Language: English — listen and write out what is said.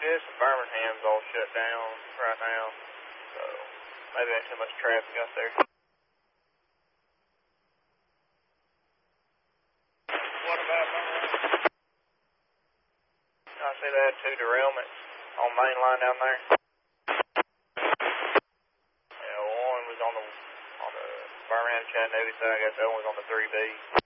Yes, Birmingham's all shut down right now, so maybe ain't too much traffic out there. What about Birmingham? I see they had 2 derailments on main line down there. Yeah, one was on the Birmingham Chattanooga side. I guess that one was on the 3B.